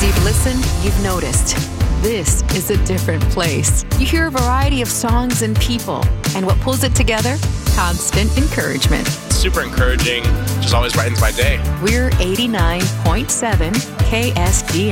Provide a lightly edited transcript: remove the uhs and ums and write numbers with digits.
As you've listened, you've noticed. This is a different place. You hear a variety of songs and people. And what pulls it together? Constant encouragement. Super encouraging. Just always brightens my day. We're 89.7 KSGM.